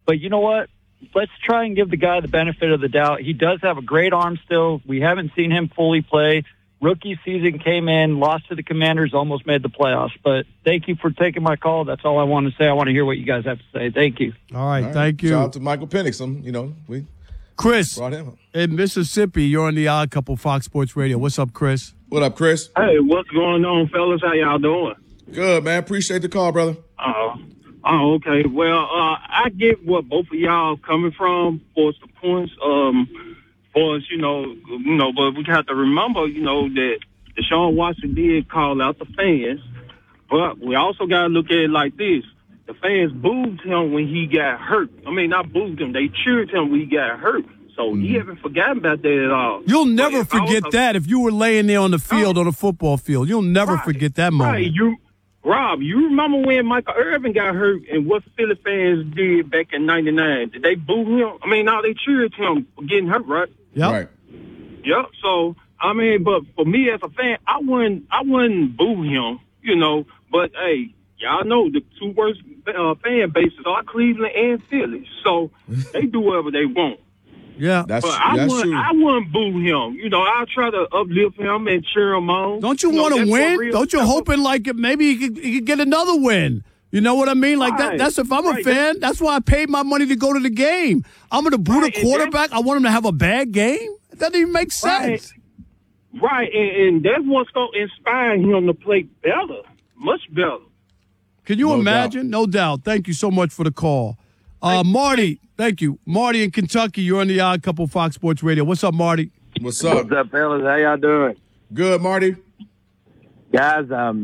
But you know what? Let's try and give the guy the benefit of the doubt. He does have a great arm still. We haven't seen him fully play. Rookie season came in, lost to the Commanders, almost made the playoffs. But thank you for taking my call. That's all I want to say. I want to hear what you guys have to say. Thank you. All right. Thank you. Shout out to Michael Penix. Chris brought him up. in Mississippi, you're on the Odd Couple Fox Sports Radio. What's up, Chris? What up, Chris? Hey, what's going on, fellas? How y'all doing? Good, man. Appreciate the call, brother. Oh, okay. Well, I get what both of y'all coming from for the points. For us, but we have to remember, that Deshaun Watson did call out the fans, but we also got to look at it like this. The fans booed him when he got hurt. I mean, not booed him. They cheered him when he got hurt. So he haven't forgotten about that at all. You'll never forget that if you were laying there on the field, on the football field. You'll never forget that moment. Right. Rob, you remember when Michael Irvin got hurt and what Philly fans did back in '99? Did they boo him? I mean, no, they cheered him for getting hurt, right? Yep. Right. Yep. So, I mean, but for me as a fan, I wouldn't boo him, But, hey, y'all know the two worst fan bases are Cleveland and Philly. So they do whatever they want. Yeah. That's true. true. I wouldn't boo him. I'll try to uplift him and cheer him on. Don't you want to win? Don't you hoping like maybe he could get another win? You know what I mean? Like that's if I'm a fan, that's why I paid my money to go to the game. I'm going to boot a quarterback. I want him to have a bad game? It doesn't even make sense. Right. And that's what's going to inspire him to play better, much better. Can you imagine? No doubt. Thank you so much for the call. Marty, thank you. Marty in Kentucky, you're on the Odd Couple Fox Sports Radio. What's up, Marty? What's up? What's up, fellas? How y'all doing? Good, Marty. Guys,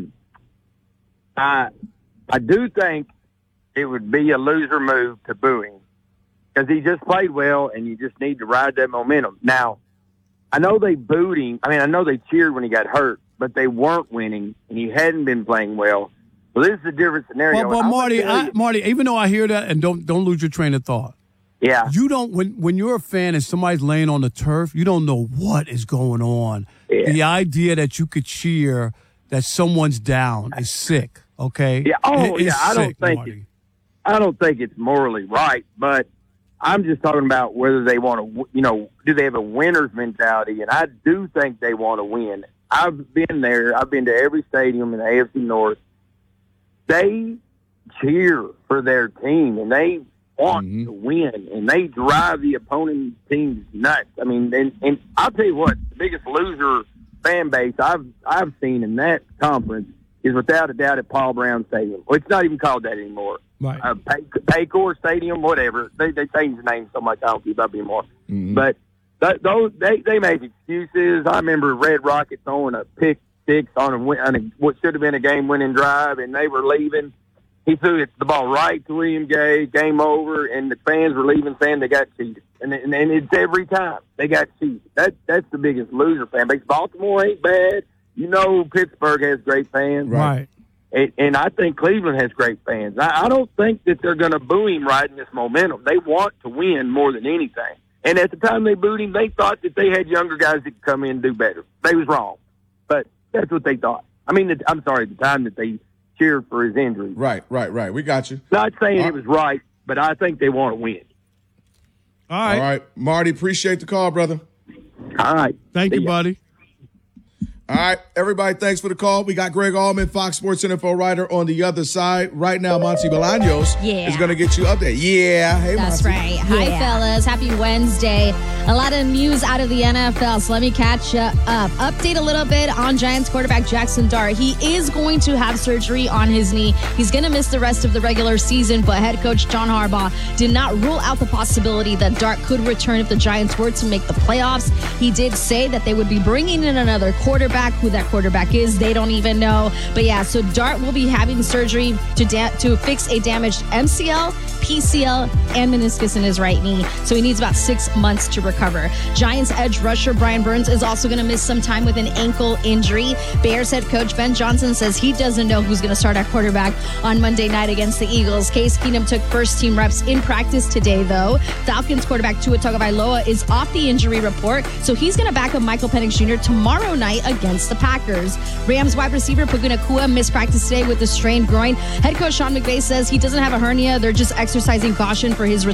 I do think it would be a loser move to boo him because he just played well, and you just need to ride that momentum. Now, I know they booed him. I mean, I know they cheered when he got hurt, but they weren't winning, and he hadn't been playing well. Well, this is a different scenario. Well, Marty, even though I hear that, and don't lose your train of thought. Yeah. You don't when you're a fan and somebody's laying on the turf, you don't know what is going on. Yeah. The idea that you could cheer that someone's down is sick. Okay. Yeah. Oh, yeah. I don't think it's morally right, but I'm just talking about whether they want to. Do they have a winner's mentality? And I do think they want to win. I've been there. I've been to every stadium in the AFC North. They cheer for their team, and they want to win, and they drive the opponent teams nuts. I mean, and I'll tell you what, the biggest loser fan base I've seen in that conference is without a doubt at Paul Brown Stadium. Well, it's not even called that anymore. Right. Paycor Stadium, whatever. They changed the name so much I don't keep up anymore. Mm-hmm. But those they make excuses. I remember Red Rocket throwing a pick six on what should have been a game-winning drive, and they were leaving. He threw the ball right to William Gay, game over, and the fans were leaving saying they got cheated. And it's every time they got cheated. That's the biggest loser fan base. Baltimore ain't bad. Pittsburgh has great fans. Right. And I think Cleveland has great fans. I don't think that they're going to boo him riding this momentum. They want to win more than anything. And at the time they booed him, they thought that they had younger guys that could come in and do better. They was wrong. But that's what they thought. I mean, I'm sorry, the time that they cheered for his injury. Right. We got you. Not saying it was right, but I think they want to win. All right. Marty, appreciate the call, brother. All right. Thank you, buddy. All right, everybody, thanks for the call. We got Greg Allman, Fox Sports NFL writer, on the other side. Right now, Monty Bolaños is going to get you updated. Yeah. Hey, That's Monty. right. Hi, fellas. Happy Wednesday. A lot of news out of the NFL, so let me catch you up. Update a little bit on Giants quarterback Jackson Dart. He is going to have surgery on his knee. He's going to miss the rest of the regular season, but head coach John Harbaugh did not rule out the possibility that Dart could return if the Giants were to make the playoffs. He did say that they would be bringing in another quarterback. Who that quarterback is, they don't even know. But yeah, so Dart will be having surgery to fix a damaged MCL, PCL, and meniscus in his right knee. So he needs about 6 months to recover. Giants edge rusher Brian Burns is also going to miss some time with an ankle injury. Bears head coach Ben Johnson says he doesn't know who's going to start at quarterback on Monday night against the Eagles. Case Keenum took first team reps in practice today, though. Falcons quarterback Tua Tagovailoa is off the injury report, so he's going to back up Michael Penix Jr. tomorrow night against the Packers. Rams wide receiver Puka Nacua missed practice today with a strained groin. Head coach Sean McVay says he doesn't have a hernia. They're just exercising caution for his